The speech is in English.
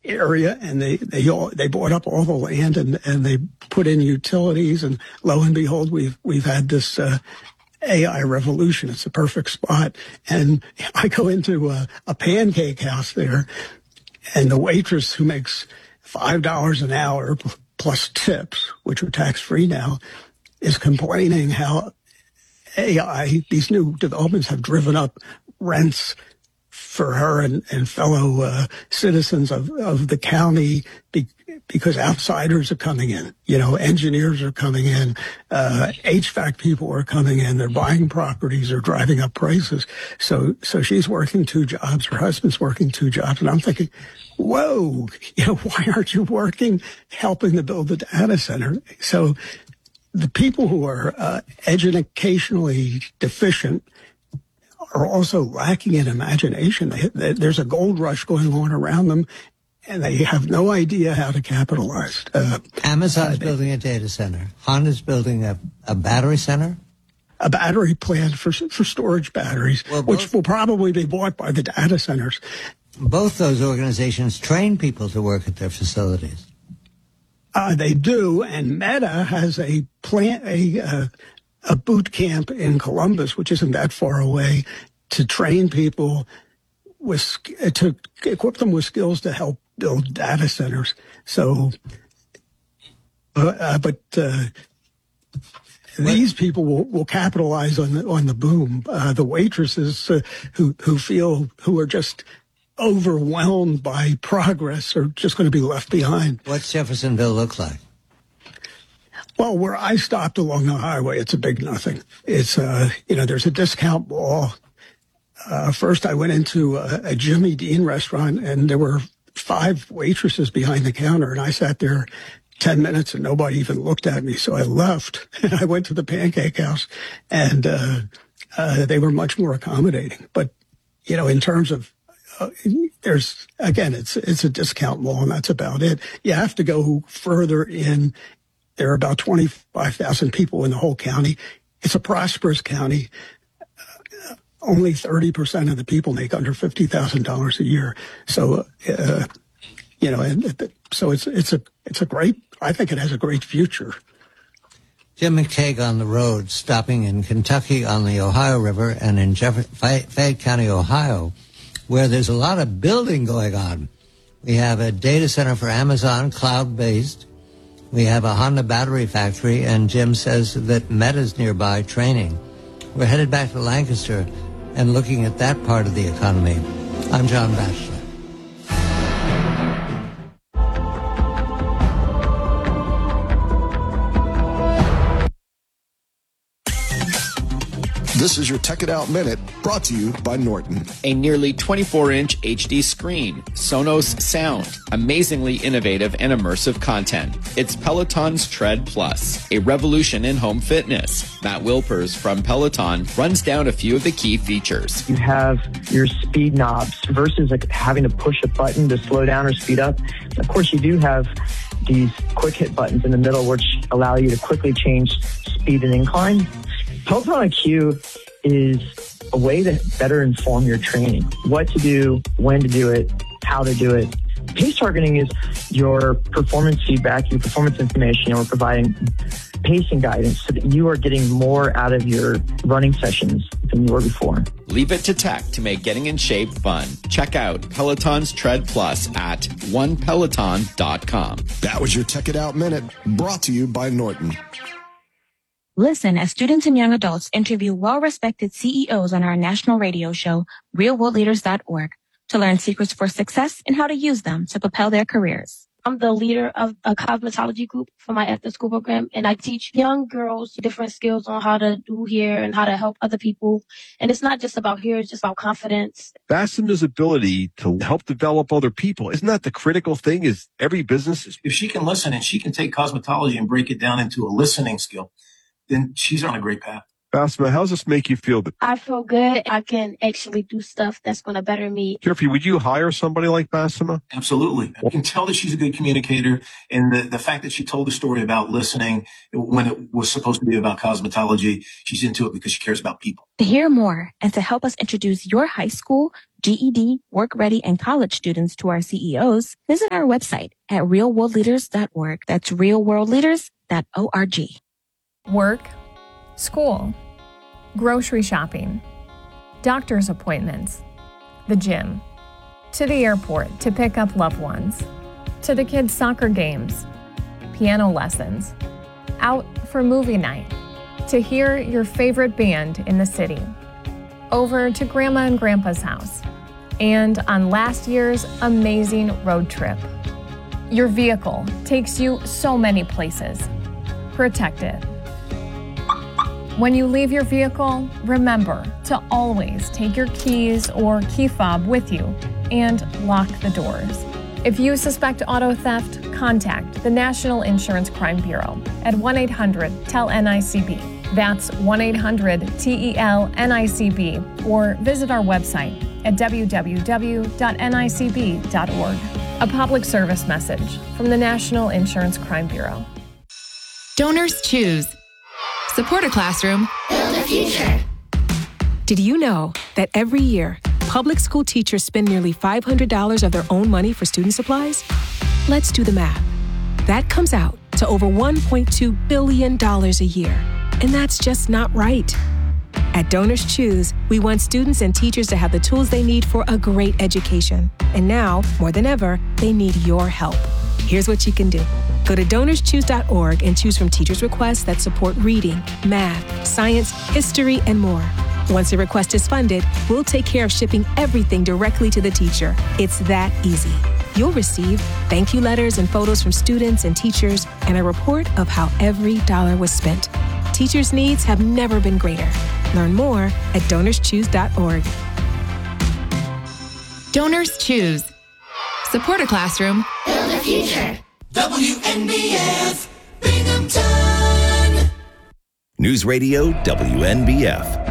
area, and they bought up all the land, and they put in utilities, and lo and behold, we've had this AI revolution. It's the perfect spot. And I go into a pancake house there, and the waitress, who makes $5 an hour plus tips, which are tax-free now, is complaining how AI, these new developments, have driven up rents for her and fellow citizens of the county because outsiders are coming in. Engineers are coming in, HVAC people are coming in. They're buying properties, they're driving up prices. So she's working 2 jobs. Her husband's working 2 jobs, and I'm thinking, whoa, why aren't you working, helping to build the data center? So the people who are educationally deficient are also lacking in imagination. There's a gold rush going on around them, and they have no idea how to capitalize. Amazon's building a data center. Honda's building a battery center? A battery plant for storage batteries, which will probably be bought by the data centers. Both those organizations train people to work at their facilities. They do, and Meta has a boot camp in Columbus, which isn't that far away, to train people to equip them with skills to help build data centers. So, these people will capitalize on the boom. The waitresses who are just overwhelmed by progress are just going to be left behind. What's Jeffersonville look like? Well, where I stopped along the highway, it's a big nothing. It's, there's a discount mall. First, I went into a Jimmy Dean restaurant, and there were 5 waitresses behind the counter, and I sat there 10 minutes, and nobody even looked at me. So I left, and I went to the Pancake House, and they were much more accommodating. But, in terms of it's a discount mall, and that's about it. You have to go further in. There are about 25,000 people in the whole county. It's a prosperous county. Only 30% of the people make under $50,000 a year. So, so it's a great. I think it has a great future. Jim McTague on the road, stopping in Kentucky on the Ohio River and in Fayette County, Ohio, where there's a lot of building going on. We have a data center for Amazon, cloud-based. We have a Honda battery factory, and Jim says that Meta's nearby training. We're headed back to Lancaster and looking at that part of the economy. I'm John Batchelor. This is your Tech It Out Minute, brought to you by Norton. A nearly 24-inch HD screen, Sonos sound, amazingly innovative and immersive content. It's Peloton's Tread Plus, a revolution in home fitness. Matt Wilpers from Peloton runs down a few of the key features. You have your speed knobs versus having to push a button to slow down or speed up. Of course, you do have these quick hit buttons in the middle, which allow you to quickly change speed and incline. Peloton IQ is a way to better inform your training. What to do, when to do it, how to do it. Pace targeting is your performance feedback, your performance information, and we're providing pacing guidance so that you are getting more out of your running sessions than you were before. Leave it to tech to make getting in shape fun. Check out Peloton's Tread Plus at onepeloton.com. That was your Tech It Out Minute, brought to you by Norton. Listen as students and young adults interview well-respected CEOs on our national radio show, realworldleaders.org, to learn secrets for success and how to use them to propel their careers. I'm the leader of a cosmetology group for my after-school program, and I teach young girls different skills on how to do hair and how to help other people. And it's not just about hair, it's just about confidence. Fastender's ability to help develop other people, isn't that the critical thing? Is every business if she can listen and she can take cosmetology and break it down into a listening skill, then she's on a great path. Basma, how does this make you feel? I feel good. I can actually do stuff that's going to better me. Jeffrey, would you hire somebody like Basma? Absolutely. I can tell that she's a good communicator. And the fact that she told the story about listening when it was supposed to be about cosmetology, she's into it because she cares about people. To hear more and to help us introduce your high school, GED, work ready, and college students to our CEOs, visit our website at realworldleaders.org. That's realworldleaders.org. Work, school, grocery shopping, doctor's appointments, the gym, to the airport to pick up loved ones, to the kids' soccer games, piano lessons, out for movie night, to hear your favorite band in the city, over to Grandma and Grandpa's house, and on last year's amazing road trip. Your vehicle takes you so many places. Protect it. When you leave your vehicle, remember to always take your keys or key fob with you and lock the doors. If you suspect auto theft, contact the National Insurance Crime Bureau at 1-800-TEL-NICB. That's 1-800-TEL-NICB, or visit our website at www.nicb.org. A public service message from the National Insurance Crime Bureau. Donors Choose. Support a classroom. Build a future. Did you know that every year, public school teachers spend nearly $500 of their own money for student supplies? Let's do the math. That comes out to over $1.2 billion a year. And that's just not right. At Donors Choose, we want students and teachers to have the tools they need for a great education. And now, more than ever, they need your help. Here's what you can do. Go to DonorsChoose.org and choose from teachers' requests that support reading, math, science, history, and more. Once a request is funded, we'll take care of shipping everything directly to the teacher. It's that easy. You'll receive thank you letters and photos from students and teachers, and a report of how every dollar was spent. Teachers' needs have never been greater. Learn more at DonorsChoose.org. Donors Choose. Support a classroom. Build a future. WNBF, Binghamton. News Radio WNBF.